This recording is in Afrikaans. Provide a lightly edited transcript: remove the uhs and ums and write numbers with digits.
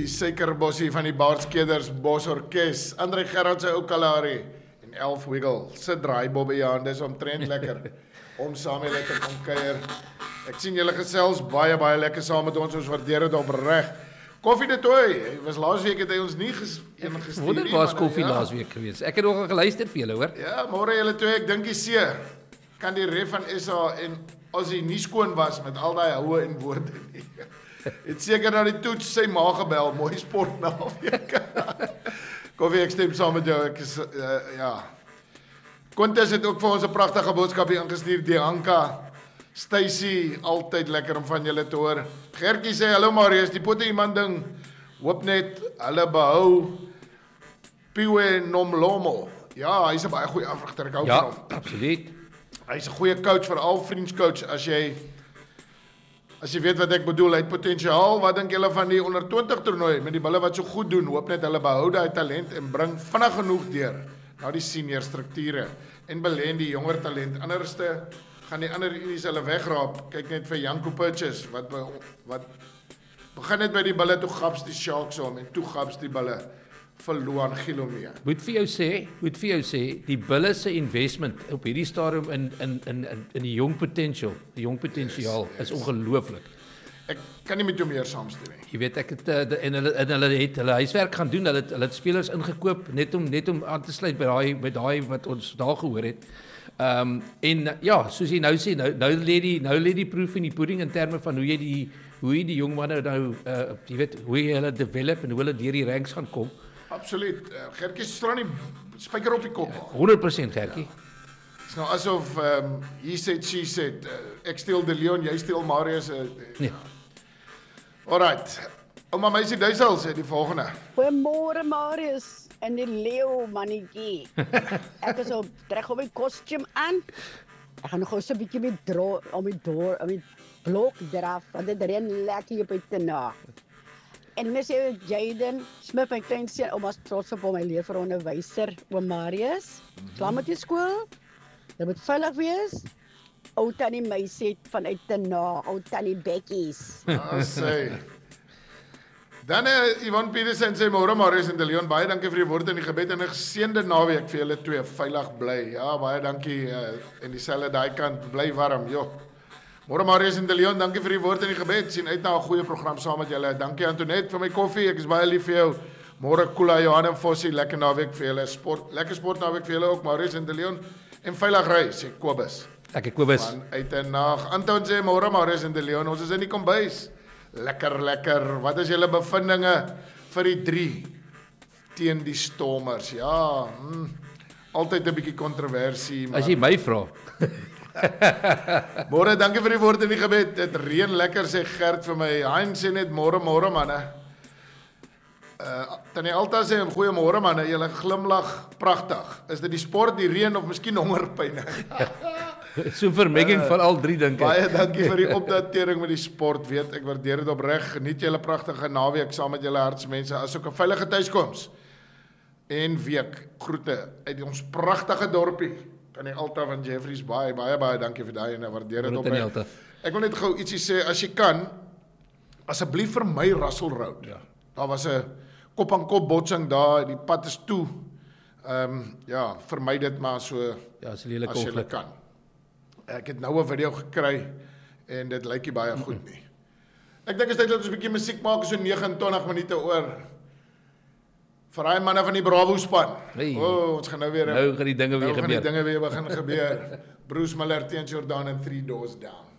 die suikerbossie van die Baardskeders Bosorkes, André Gerard se ou Kalahari en Elf Wiggle, se draaibobbe ja, en dis omtrent lekker om saam met julle te kom kuier. Ek sien julle gesels baie lekker saam met ons waardeer dit opreg. Koffie de Tooi, hy was laasweek het hy ons nie gestuur. Wonder was koffie laasweek gewees. Ek het nog al geluister vir julle, hoor. Ja, môre julle twee, ek dink die see kan die ref van SA en as hy nie skoon was met al daai houe en woorde nie. Het seker na die toets sy ma gebel, mooi sport naweek. Koffie, ek stem saam met jou, ek is, ja. Quintus het ook vir ons 'n pragtige boodskap hier ingestuur, Dianka, Stacy, altyd lekker om van julle te hoor. Gertjie sê, hallo Marius, die pote iemand ding, hoop net, hulle behou Piwe Nomlomo. Ja, hy's 'n baie goeie afrigter, ek hou van hom. Ja, absoluut. Hy's 'n goeie coach, veral vriendscoach, as jy weet wat ek bedoel, hy het potensiaal. Wat dink julle van die onder 20 toernooi met die bulle wat so goed doen? Hoop net hulle behou daai talent en bring vinnig genoeg deur na die senior strukture en belê in die jonger talent. Anderste gaan die ander unies hulle wegraap. Kyk net vir Janko Purchase wat begin net by die bulle, toe gaps die Sharks om en toe gaps die bulle vir Luan Gilomee. Moet vir jou sê, die bulle se investment op hierdie stadium in die jong potensiaal is ongelooflik. Ek kan nie met jou meer saamstem nie. Jy weet, ek het en hulle het hulle huiswerk gaan doen, hulle het spelers ingekoop net om aan te sluit by daai wat ons daar gehoor het. En ja, soos jy nou sê, nou lê die proof in die pudding in terme van hoe jy die jong manne nou jy weet, hoe jy hulle develop en hoe hulle deur die ranks gaan kom. Absoluut. Gertjie slaan die spyker op die kop. 100% Gertjie. Dis nou asof he said, she said, ek steel de Leon, jy steel Marius. Nee. Alright. Ouma meisie Duisel sê die volgende. Goeiemôre Marius en die leeu mannetjie. Ek is op trek op my kostuum aan. Ek gaan nog so 'n bietjie met om die blok draf, want dit reën lekker op uit te na. En mes jy Jaden Smith, my kleinseun, ouma's trots op hom, hy leer vir onderwyser, oom Marius. Klaar met die skool? Dit moet veilig wees. Ou tannie meisie vanuit te na, ou tannie Bekkies. Sê. Dan Ivan Petersen sê môre Marius en de Leon, baie dankie vir die woorde en die gebed en 'n geseënde naweek vir julle twee, veilig bly. Ja, baie dankie en dieselfde daai kant, bly warm, joh. Môre Marius en de Leon, dankie vir die woorde en die gebed. Sien uit na 'n goeie program saam met julle. Dankie Antoinette vir my koffie. Ek is baie lief vir jou. Môre Kula Johan en Fossie, lekker naweek vir julle. Lekker sport naweek vir julle ook Marius en de Leon. En veilig ry, sê Kobus. Lekker Kobus. Van uit en nag. Anton sê môre Marius en de Leon, ons is in die kombuis. Lekker. Wat is julle bevindinge vir die 3 teen die Stormers? Ja, altyd 'n bietjie kontroversie, maar as jy my vra. Môre, dankie vir die woord en die gebed. Dit reën lekker, sê Gert vir my. Hein sê net môre manne. Tannie Alta sê goeiemôre manne, julle glimlag pragtig. Is dit die sport, die reën of miskien hongerpyne? So vermenging van al 3 dink ek. Baie dankie vir die opdatering met die sport. Weet, ek waardeer dit opreg. Geniet julle pragtige naweek saam met julle hartsmense, asook 'n veilige tuiskoms. En week groete uit ons pragtige dorpie. Tannie Alta van Jeffreys, baie dankie vir daai en ek waardeer dit opreg. Ek wil net gou ietsie sê, as jy kan, asseblief vir my Russell Road. Ja. Daar was 'n kop-aan-kop botsing daar, die pad is toe. Ja, vermy dit maar so as jy kan. Ek het nou 'n video gekry en dit lyk nie baie goed nie. Ek dink is tyd dat ons 'n bietjie musiek maak, so 29 minute oor. Vir daai manne van die Bravo span. Hey. Ons gaan nou weer gaan die dinge weer gebeur. begin gebeur. Bruce Miller teen Jordan en 3 Doors Down.